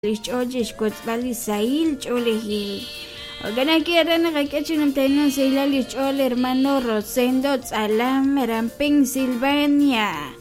Lichojish Kotzbali Sail Cholehil. Ogana quieran Rakachin Tenon Seila Lichol hermano Rosendo Tzalam Ramping Silvania.